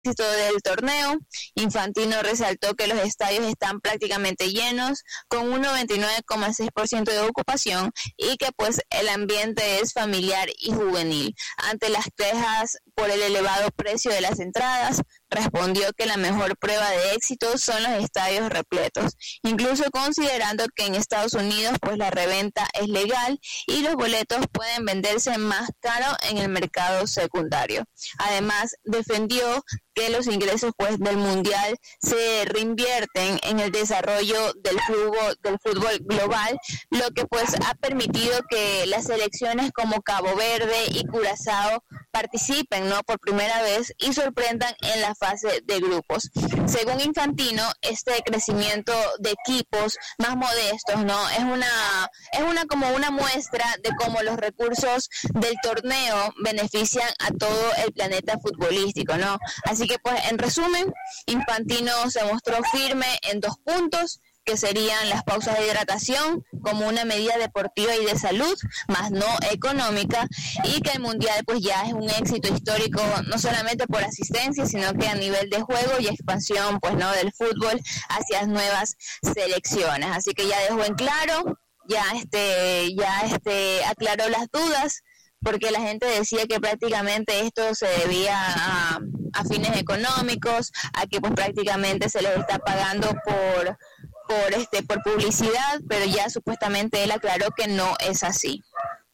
éxito del torneo. Infantino resaltó que los estadios están prácticamente llenos, con un 99,6% de ocupación, y que pues el ambiente es familiar y juvenil. Ante las quejas por el elevado precio de las entradas, respondió que la mejor prueba de éxito son los estadios repletos, incluso considerando que en Estados Unidos pues la reventa es legal y los boletos pueden venderse más caro en el mercado secundario. Además, defendió que los ingresos pues del mundial se reinvierten en el desarrollo del fútbol global, lo que pues ha permitido que las selecciones como Cabo Verde y Curazao participen, ¿no?, por primera vez y sorprendan en la fase de grupos. Según Infantino, este crecimiento de equipos más modestos, ¿no?, es una muestra de cómo los recursos del torneo benefician a todo el planeta futbolístico, ¿no? Así que pues en resumen, Infantino se mostró firme en 2 puntos, que serían las pausas de hidratación como una medida deportiva y de salud, más no económica, y que el mundial pues ya es un éxito histórico, no solamente por asistencia, sino que a nivel de juego y expansión pues no del fútbol hacia nuevas selecciones. Así que ya dejó en claro, ya aclaró las dudas, porque la gente decía que prácticamente esto se debía a fines económicos, a que pues prácticamente se les está pagando por publicidad, pero ya supuestamente él aclaró que no es así.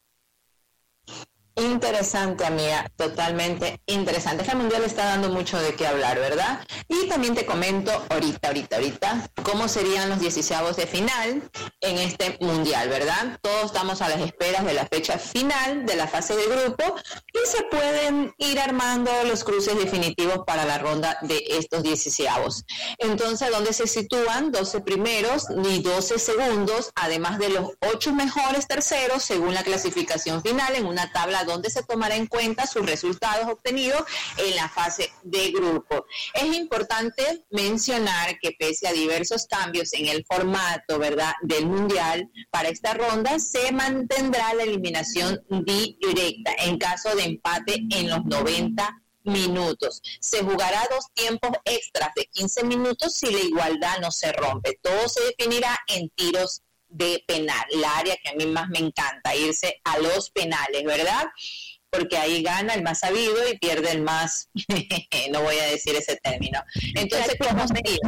Interesante, amiga, totalmente interesante. Este mundial está dando mucho de qué hablar, ¿verdad? Y también te comento ahorita cómo serían los 16avos de final en este mundial, ¿verdad? Todos estamos a las esperas de la fecha final de la fase de grupo y se pueden ir armando los cruces definitivos para la ronda de estos 16avos. Entonces, ¿dónde se sitúan? 12 primeros y 12 segundos, además de los 8 mejores terceros según la clasificación final, en una tabla donde se tomará en cuenta sus resultados obtenidos en la fase de grupo. Es importante mencionar que pese a diversos cambios en el formato, ¿verdad?, del mundial, para esta ronda se mantendrá la eliminación directa en caso de empate en los 90 minutos. Se jugará 2 tiempos extras de 15 minutos si la igualdad no se rompe. Todo se definirá en tiros de penal, la área que a mí más me encanta, irse a los penales, ¿verdad? Porque ahí gana el más sabido y pierde el más, no voy a decir ese término. Entonces, ¿cómo sería?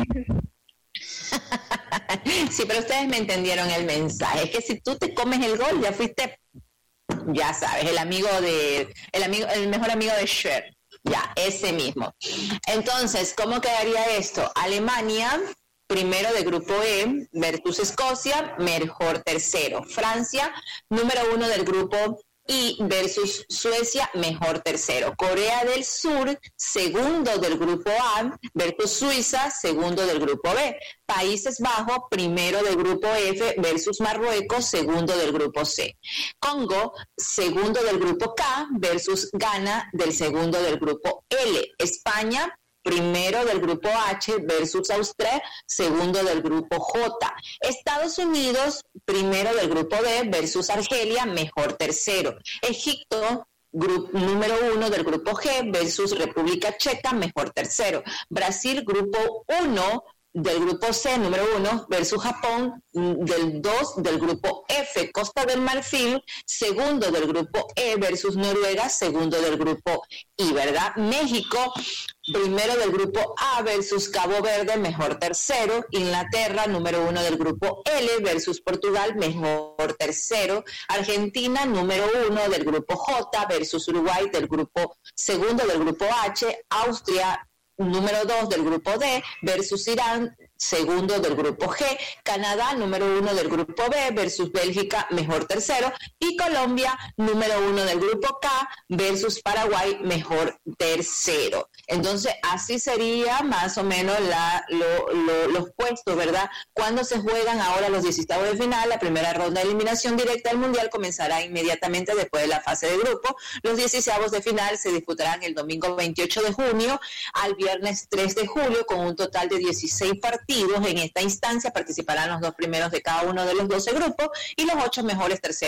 Sí, pero ustedes me entendieron el mensaje, es que si tú te comes el gol, ya fuiste, ya sabes, el mejor amigo de Cher, ya, ese mismo. Entonces, ¿cómo quedaría esto? Alemania, primero de grupo E, versus Escocia, mejor tercero. Francia, número 1 del grupo I, versus Suecia, mejor tercero. Corea del Sur, segundo del grupo A, versus Suiza, segundo del grupo B. Países Bajos, primero del grupo F, versus Marruecos, segundo del grupo C. Congo, segundo del grupo K, versus Ghana, del segundo del grupo L. España, primero del grupo H versus Austria, segundo del grupo J. Estados Unidos, primero del grupo D versus Argelia, mejor tercero. Egipto, número 1 del grupo G versus República Checa, mejor tercero. Brasil, grupo 1 del grupo C, número 1, versus Japón, del 2 del grupo F. Costa del Marfil, segundo del grupo E, versus Noruega, segundo del grupo I, ¿verdad? México, primero del grupo A, versus Cabo Verde, mejor tercero. Inglaterra, número 1 del grupo L, versus Portugal, mejor tercero. Argentina, número 1 del grupo J, versus Uruguay, segundo del grupo H. Austria, número 2 del grupo D, versus Irán, segundo del grupo G. Canadá, número 1 del grupo B, versus Bélgica, mejor tercero. Y Colombia, número 1 del grupo K, versus Paraguay, mejor tercero. Entonces, así sería más o menos los puestos, ¿verdad? Cuando se juegan ahora los 16avos de final, la primera ronda de eliminación directa del Mundial comenzará inmediatamente después de la fase de grupo. Los 16avos de final se disputarán el domingo 28 de junio al viernes 3 de julio, con un total de 16 partidos. En esta instancia participarán los 2 primeros de cada uno de los 12 grupos y los 8 mejores terceros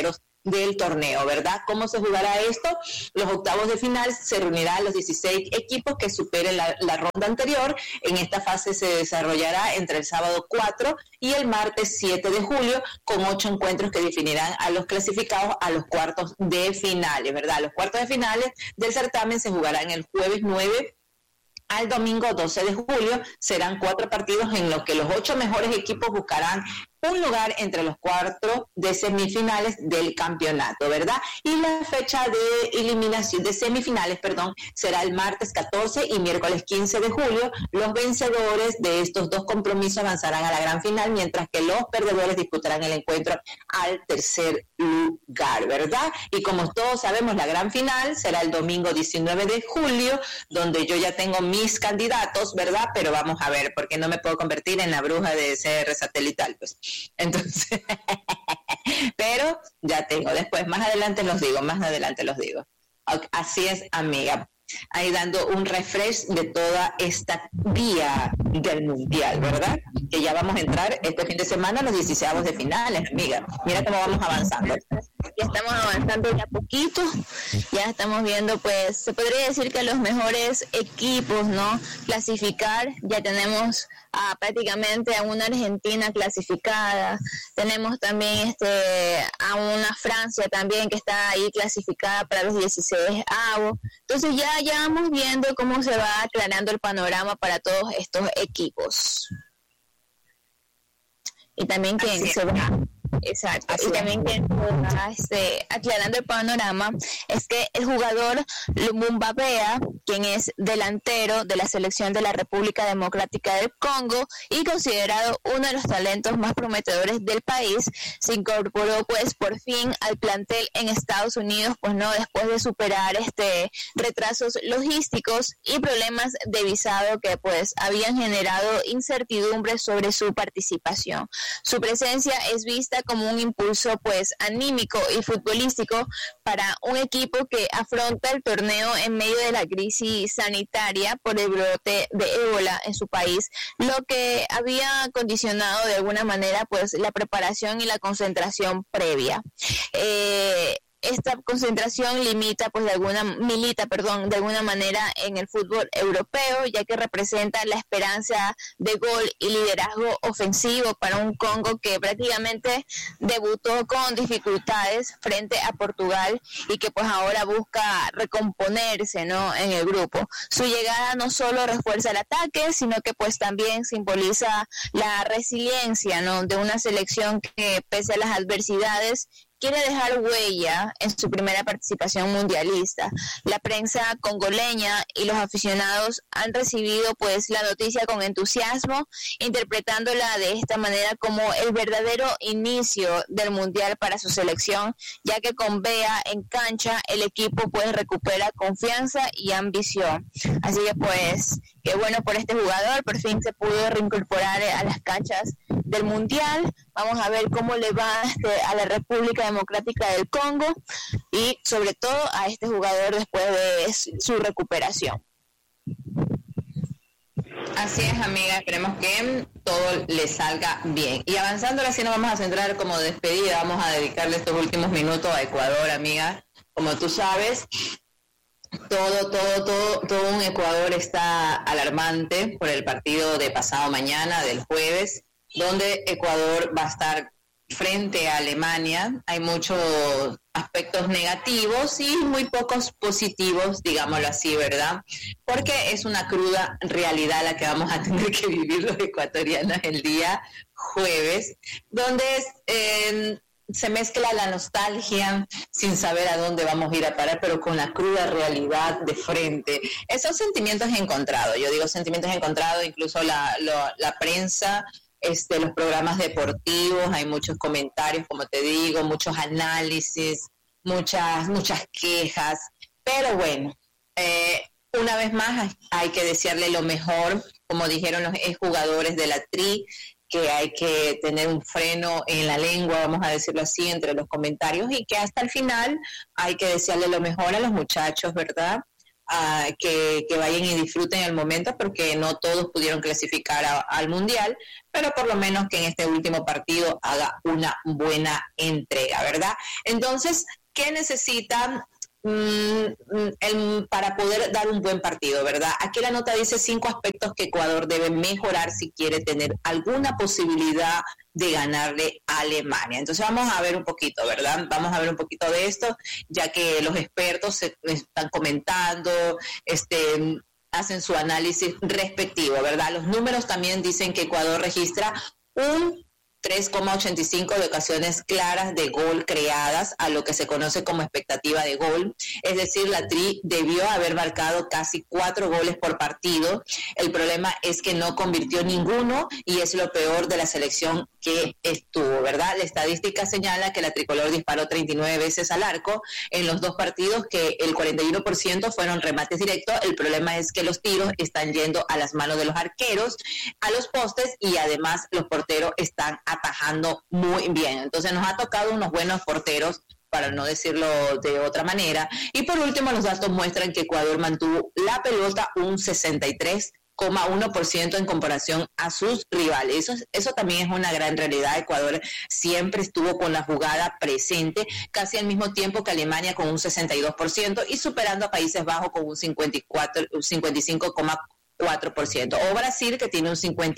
del torneo, ¿verdad? ¿Cómo se jugará esto? Los octavos de final se reunirán los 16 equipos que superen la ronda anterior. En esta fase se desarrollará entre el sábado 4 y el martes 7 de julio, con 8 encuentros que definirán a los clasificados a los cuartos de finales, ¿verdad? Los cuartos de finales del certamen se jugarán el jueves 9 al domingo 12 de julio. Serán 4 partidos en los que los 8 mejores equipos buscarán un lugar entre los cuartos de semifinales del campeonato, ¿verdad? Y la fecha de eliminación de semifinales, será el martes 14 y miércoles 15 de julio. Los vencedores de estos 2 compromisos avanzarán a la gran final, mientras que los perdedores disputarán el encuentro al tercer lugar, ¿verdad? Y como todos sabemos, la gran final será el domingo 19 de julio, donde yo ya tengo mis candidatos, ¿verdad? Pero vamos a ver, porque no me puedo convertir en la bruja de CR satelital, pues. Entonces, pero ya tengo, después, más adelante los digo. Así es, amiga. Ahí dando un refresh de toda esta vía del mundial, ¿verdad? Que ya vamos a entrar este fin de semana a los 16avos de finales, amiga. Mira cómo vamos avanzando. Ya estamos avanzando ya poquito, ya estamos viendo, pues, se podría decir que los mejores equipos, ¿no? Clasificar, ya tenemos prácticamente a una Argentina clasificada, tenemos también a una Francia también que está ahí clasificada para los 16avos. Entonces ya vamos viendo cómo se va aclarando el panorama para todos estos equipos. Y también que se va... Exacto, y también que aclarando el panorama es que el jugador Lumumba Bea, quien es delantero de la selección de la República Democrática del Congo y considerado uno de los talentos más prometedores del país, se incorporó pues por fin al plantel en Estados Unidos, pues no, después de superar retrasos logísticos y problemas de visado que pues habían generado incertidumbre sobre su participación. Su presencia es vista como un impulso pues anímico y futbolístico para un equipo que afronta el torneo en medio de la crisis sanitaria por el brote de ébola en su país, lo que había condicionado de alguna manera pues la preparación y la concentración previa. Esta concentración milita de alguna manera en el fútbol europeo, ya que representa la esperanza de gol y liderazgo ofensivo para un Congo que prácticamente debutó con dificultades frente a Portugal y que pues ahora busca recomponerse, ¿no?, en el grupo. Su llegada no solo refuerza el ataque, sino que pues también simboliza la resiliencia, ¿no?, de una selección que pese a las adversidades quiere dejar huella en su primera participación mundialista. La prensa congoleña y los aficionados han recibido pues la noticia con entusiasmo, interpretándola de esta manera como el verdadero inicio del mundial para su selección, ya que con Bea en cancha el equipo pues recupera confianza y ambición. Así que pues qué bueno por este jugador, por fin se pudo reincorporar a las canchas del mundial. Vamos a ver cómo le va a la República Democrática del Congo y sobre todo a este jugador después de su recuperación. Así es, amiga, esperemos que todo le salga bien. Y avanzando, ahora sí nos vamos a centrar como despedida, vamos a dedicarle estos últimos minutos a Ecuador, amiga. Como tú sabes, todo un Ecuador está alarmante por el partido de pasado mañana, del jueves, donde Ecuador va a estar frente a Alemania. Hay muchos aspectos negativos y muy pocos positivos, digámoslo así, ¿verdad? Porque es una cruda realidad la que vamos a tener que vivir los ecuatorianos el día jueves, donde se mezcla la nostalgia sin saber a dónde vamos a ir a parar, pero con la cruda realidad de frente. Esos sentimientos encontrados, yo digo sentimientos encontrados, incluso la prensa, los programas deportivos, hay muchos comentarios, como te digo, muchos análisis, muchas quejas, pero bueno, una vez más hay que desearle lo mejor, como dijeron los exjugadores de la TRI, que hay que tener un freno en la lengua, vamos a decirlo así, entre los comentarios, y que hasta el final hay que desearle lo mejor a los muchachos, ¿verdad? que vayan y disfruten el momento, porque no todos pudieron clasificar al Mundial, pero por lo menos que en este último partido haga una buena entrega, ¿verdad? Entonces, ¿qué necesitan para poder dar un buen partido, verdad? Aquí la nota dice 5 aspectos que Ecuador debe mejorar si quiere tener alguna posibilidad de ganarle a Alemania. Entonces vamos a ver un poquito, ¿verdad? Vamos a ver un poquito de esto, ya que los expertos se están comentando, hacen su análisis respectivo, ¿verdad? Los números también dicen que Ecuador registra un 3,85 de ocasiones claras de gol creadas, a lo que se conoce como expectativa de gol. Es decir, la Tri debió haber marcado casi 4 goles por partido. El problema es que no convirtió ninguno y es lo peor de la selección que estuvo, ¿verdad? La estadística señala que la tricolor disparó 39 veces al arco en los 2 partidos, que el 41% fueron remates directos. El problema es que los tiros están yendo a las manos de los arqueros, a los postes, y además los porteros están atajando muy bien. Entonces nos ha tocado unos buenos porteros, para no decirlo de otra manera. Y por último, los datos muestran que Ecuador mantuvo la pelota un 63,1% en comparación a sus rivales. Eso también es una gran realidad. Ecuador siempre estuvo con la jugada presente, casi al mismo tiempo que Alemania con un 62% y superando a Países Bajos con un 55,4%, o Brasil, que tiene un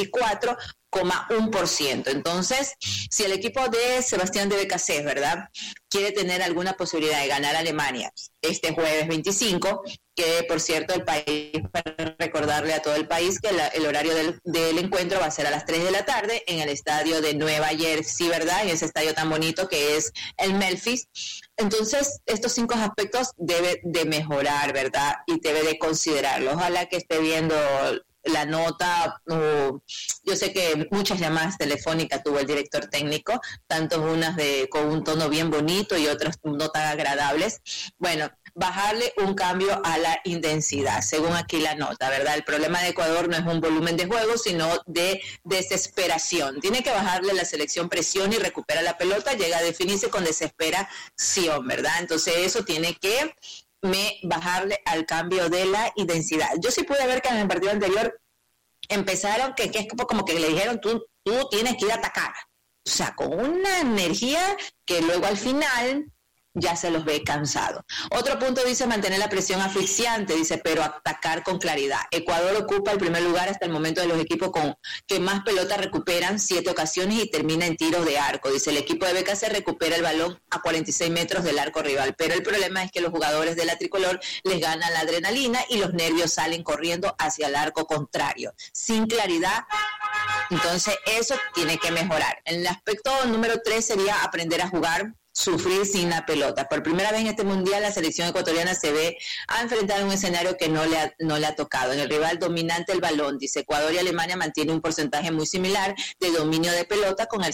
54,1%. Entonces, si el equipo de Sebastián de Becasés, ¿verdad?, quiere tener alguna posibilidad de ganar a Alemania este jueves 25, que por cierto el país, para recordarle a todo el país que el horario del encuentro va a ser a las 3 de la tarde en el estadio de Nueva Jersey, ¿verdad?, en ese estadio tan bonito que es el Memphis. Entonces, estos 5 aspectos debe de mejorar, ¿verdad?, y debe de considerarlo. Ojalá que esté viendo la nota. Yo sé que muchas llamadas telefónicas tuvo el director técnico, tanto unas con un tono bien bonito y otras no tan agradables. Bueno, bajarle un cambio a la intensidad, según aquí la nota, ¿verdad? El problema de Ecuador no es un volumen de juego, sino de desesperación. Tiene que bajarle la selección presión y recupera la pelota, llega a definirse con desesperación, ¿verdad? Entonces eso tiene que bajarle al cambio de la intensidad. Yo sí pude ver que en el partido anterior empezaron, que es como que le dijeron, tú tienes que ir a atacar. O sea, con una energía que luego al final ya se los ve cansados. Otro punto dice mantener la presión asfixiante, dice, pero atacar con claridad. Ecuador ocupa el primer lugar hasta el momento de los equipos que más pelotas recuperan, 7 ocasiones, y termina en tiros de arco. Dice, el equipo de BKC recupera el balón a 46 metros del arco rival, pero el problema es que los jugadores de la tricolor les ganan la adrenalina y los nervios salen corriendo hacia el arco contrario, sin claridad. Entonces eso tiene que mejorar. El aspecto número 3 sería aprender a jugar, sufrir sin la pelota. Por primera vez en este mundial, la selección ecuatoriana se ve a enfrentar un escenario que no le ha tocado. En el rival dominante el balón, dice, Ecuador y Alemania mantienen un porcentaje muy similar de dominio de pelota, con el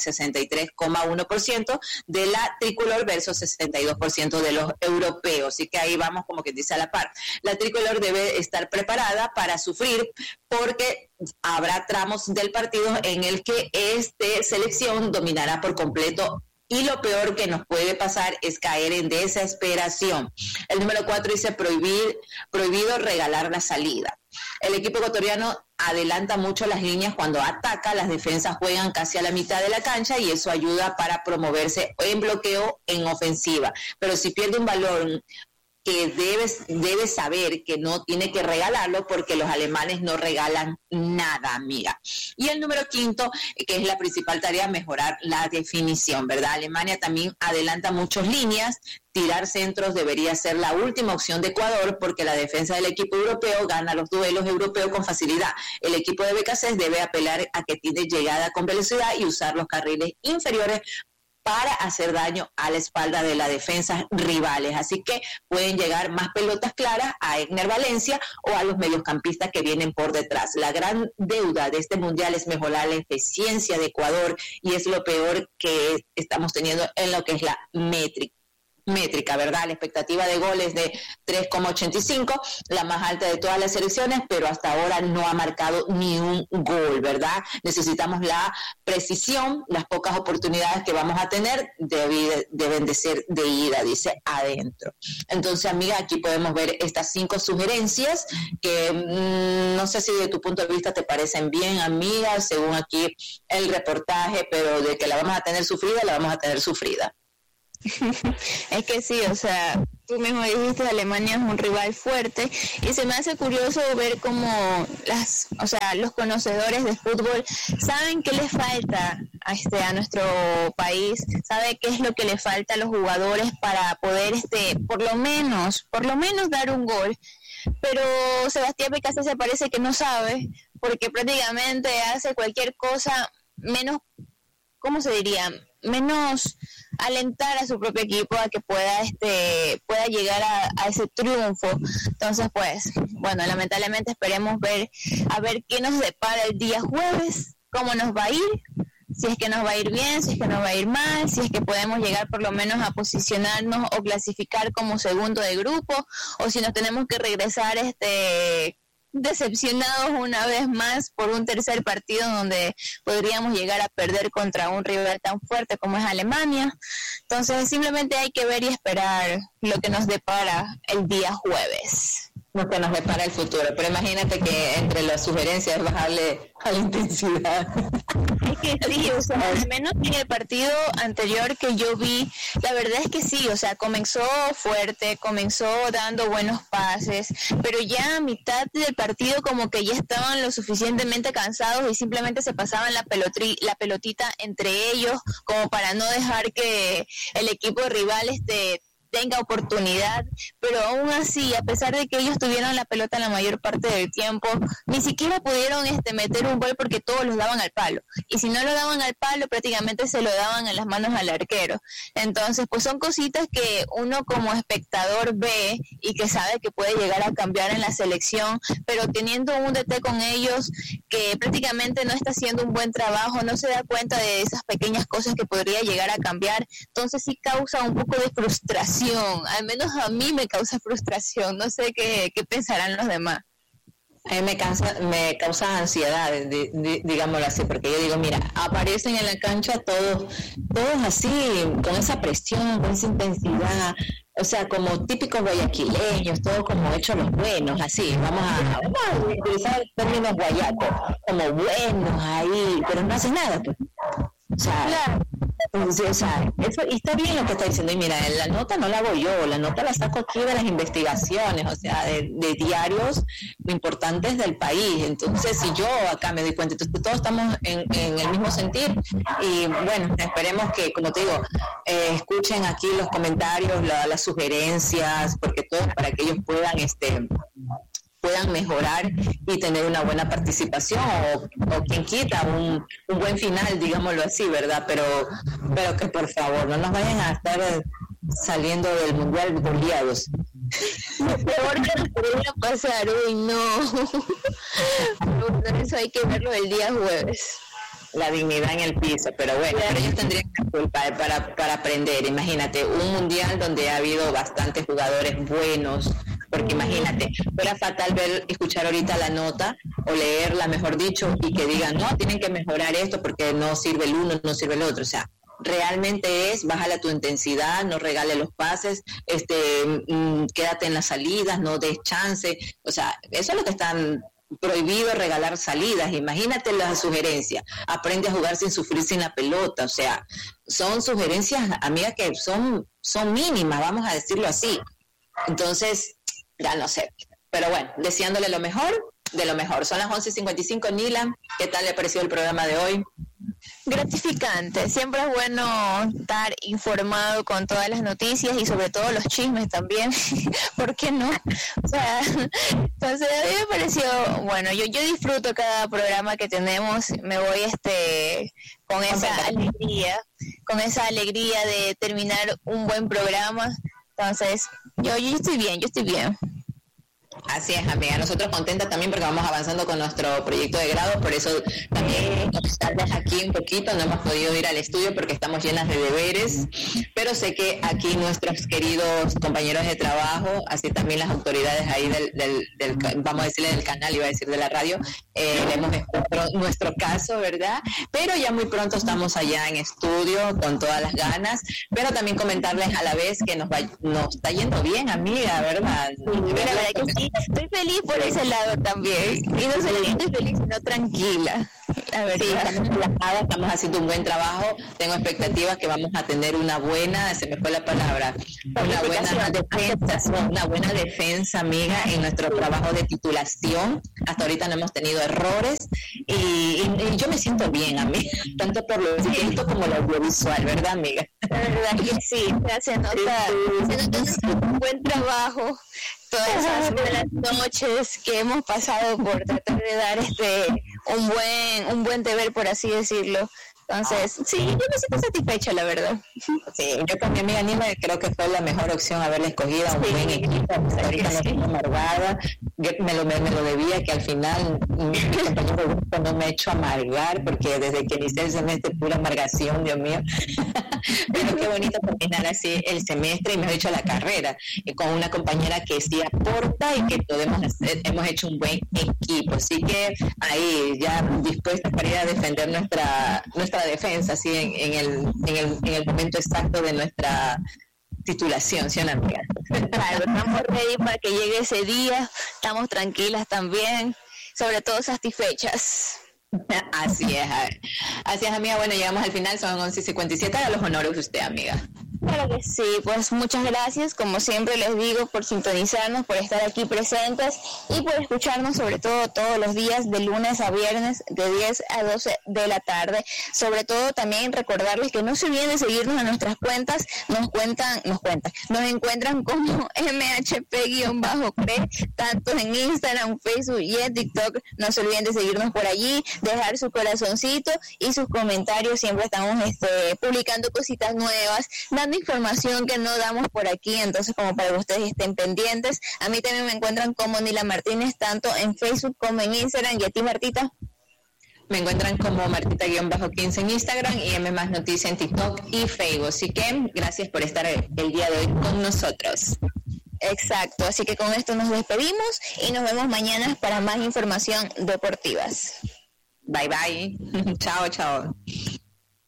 63,1% de la tricolor versus 62% de los europeos. Así que ahí vamos, como que dice, a la par. La tricolor debe estar preparada para sufrir, porque habrá tramos del partido en el que esta selección dominará por completo. Y lo peor que nos puede pasar es caer en desesperación. El número 4 dice prohibido regalar la salida. El equipo ecuatoriano adelanta mucho las líneas cuando ataca, las defensas juegan casi a la mitad de la cancha y eso ayuda para promoverse en bloqueo, en ofensiva. Pero si pierde un balón, que debe saber que no tiene que regalarlo, porque los alemanes no regalan nada, amiga. Y el número 5, que es la principal tarea, mejorar la definición, ¿verdad? Alemania también adelanta muchas líneas. Tirar centros debería ser la última opción de Ecuador, porque la defensa del equipo europeo gana los duelos europeos con facilidad. El equipo de Becasés debe apelar a que tiene llegada con velocidad y usar los carriles inferiores para hacer daño a la espalda de las defensas rivales. Así que pueden llegar más pelotas claras a Egner Valencia o a los mediocampistas que vienen por detrás. La gran deuda de este mundial es mejorar la eficiencia de Ecuador, y es lo peor que estamos teniendo en lo que es la métrica. métrica, ¿verdad? La expectativa de gol es de 3,85, la más alta de todas las selecciones, pero hasta ahora no ha marcado ni un gol, ¿verdad? Necesitamos la precisión, las pocas oportunidades que vamos a tener deben de ser de ida, dice adentro. Entonces, amiga, aquí podemos ver estas 5 sugerencias que no sé si de tu punto de vista te parecen bien, amiga, según aquí el reportaje, pero de que la vamos a tener sufrida, la vamos a tener sufrida. Es que sí, o sea, tú mismo dijiste, Alemania es un rival fuerte y se me hace curioso ver cómo los conocedores de fútbol saben qué les falta a nuestro país, sabe qué es lo que le falta a los jugadores para poder por lo menos dar un gol. Pero Sebastián Becasé se parece que no sabe, porque prácticamente hace cualquier cosa menos, ¿cómo se diría? Menos alentar a su propio equipo a que pueda llegar a ese triunfo. Entonces, pues, bueno, lamentablemente esperemos a ver qué nos depara el día jueves, cómo nos va a ir, si es que nos va a ir bien, si es que nos va a ir mal, si es que podemos llegar por lo menos a posicionarnos o clasificar como segundo de grupo, o si nos tenemos que regresar decepcionados una vez más por un tercer partido donde podríamos llegar a perder contra un rival tan fuerte como es Alemania. Entonces simplemente hay que ver y esperar lo que nos depara el día jueves. Lo que nos depara el futuro, pero imagínate que entre las sugerencias es bajarle a la intensidad. Es que sí, o sea, al menos en el partido anterior que yo vi, la verdad es que sí, o sea, comenzó fuerte, comenzó dando buenos pases, pero ya a mitad del partido como que ya estaban lo suficientemente cansados y simplemente se pasaban la pelotita entre ellos como para no dejar que el equipo rival tenga oportunidad, pero aún así, a pesar de que ellos tuvieron la pelota la mayor parte del tiempo, ni siquiera pudieron meter un gol porque todos los daban al palo, y si no lo daban al palo prácticamente se lo daban en las manos al arquero. Entonces pues son cositas que uno como espectador ve y que sabe que puede llegar a cambiar en la selección, pero teniendo un DT con ellos que prácticamente no está haciendo un buen trabajo, no se da cuenta de esas pequeñas cosas que podría llegar a cambiar, entonces sí causa un poco de frustración. Al menos a mí me causa frustración, no sé qué pensarán los demás. A mí me causa ansiedad, digámoslo así, porque yo digo, mira, aparecen en la cancha todos así, con esa presión, con esa intensidad, o sea, como típicos guayaquileños, todos como hechos los buenos, así, vamos a utilizar términos guayacos, como buenos ahí, pero no hacen nada, pues. O sea, claro. Eso, y está bien lo que está diciendo, y mira, la nota no la hago yo, la nota la saco aquí de las investigaciones, o sea, de diarios importantes del país. Entonces, si yo acá me doy cuenta, entonces todos estamos en el mismo sentir, y bueno, esperemos que, como te digo, escuchen aquí los comentarios, las sugerencias, porque todo es para que ellos puedan mejorar y tener una buena participación o quien quita un buen final, digámoslo así, ¿verdad? Pero que por favor no nos vayan a estar saliendo del mundial goleados. Lo peor que nos podría pasar, uy, no. Por eso hay que verlo el día jueves. La dignidad en el piso, pero bueno, pero ellos tendrían la culpa para aprender. Imagínate, un mundial donde ha habido bastantes jugadores buenos, porque imagínate, fuera fatal escuchar ahorita la nota o leerla, mejor dicho, y que digan, no, tienen que mejorar esto porque no sirve el uno, no sirve el otro. O sea, realmente bájale tu intensidad, no regale los pases, quédate en las salidas, no des chance. O sea, eso es lo que están prohibido, regalar salidas. Imagínate la sugerencia, aprende a jugar sin sufrir sin la pelota. O sea, son sugerencias, amiga, que son mínimas, vamos a decirlo así. Entonces, ya no sé, pero bueno, deseándole lo mejor, de lo mejor. Son las 11:55, Nila, ¿qué tal le pareció el programa de hoy? Gratificante, siempre es bueno estar informado con todas las noticias y sobre todo los chismes también, ¿por qué no? O sea, entonces a mí me pareció, bueno, yo disfruto cada programa que tenemos, me voy con esa alegría de terminar un buen programa, entonces yo estoy bien. Así es, amiga. Nosotros contentas también porque vamos avanzando con nuestro proyecto de grado, por eso también tal vez aquí un poquito no hemos podido ir al estudio porque estamos llenas de deberes, pero sé que aquí nuestros queridos compañeros de trabajo, así también las autoridades ahí del vamos a decirle del canal, iba a decir de la radio, le hemos expuesto nuestro caso, ¿verdad? Pero ya muy pronto estamos allá en estudio con todas las ganas, pero también comentarles a la vez que nos está yendo bien, amiga, ¿verdad? Sí, la verdad que sí, estoy feliz por ese lado también, y no solamente feliz, sino tranquila, la verdad. Sí, estamos relajadas, estamos haciendo un buen trabajo, tengo expectativas que vamos a tener una buena, se me fue la palabra, una buena defensa, amiga, en nuestro trabajo de titulación. Hasta ahorita no hemos tenido errores y yo me siento bien, amiga, tanto por lo escrito como lo audiovisual, ¿verdad, amiga? La verdad que sí, se nota un buen trabajo, todas esas malas noches que hemos pasado por tratar de dar un buen deber, por así decirlo. Entonces, sí, yo me siento satisfecha, la verdad. Sí, yo con mi amiga Anima creo que fue la mejor opción haberla escogido a un buen equipo. Ahorita no estoy amargada, me lo debía, que al final mi compañero de grupo no me ha hecho amargar, porque desde que inicié el semestre pura amargación, Dios mío. Pero qué bonito terminar así el semestre y mejor dicho la carrera, con una compañera que sí aporta y que podemos hacer, hemos hecho un buen equipo. Así que ahí ya dispuestas para ir a defender nuestra defensa, así en el momento exacto de nuestra titulación, ¿sí, amiga? Claro, estamos ready para que llegue ese día, estamos tranquilas también, sobre todo satisfechas. Así es, amiga. Bueno, llegamos al final, son 11:57, haga los honores usted, amiga. Claro que sí, pues muchas gracias, como siempre les digo, por sintonizarnos, por estar aquí presentes y por escucharnos sobre todo todos los días de lunes a viernes de 10 a 12 de la tarde. Sobre todo también recordarles que no se olviden de seguirnos en nuestras cuentas, nos encuentran como MHP-CRE, tanto en Instagram, Facebook y en TikTok. No se olviden de seguirnos por allí, dejar su corazoncito y sus comentarios, siempre estamos publicando cositas nuevas, dando información que no damos por aquí, entonces como para que ustedes estén pendientes. A mí también me encuentran como Nila Martínez, tanto en Facebook como en Instagram. ¿Y a ti, Martita? Me encuentran como Martita-15 en Instagram y M más Noticia en TikTok y Facebook. Así que gracias por estar el día de hoy con nosotros. Exacto, así que con esto nos despedimos y nos vemos mañana para más información deportivas. Bye bye. Chao.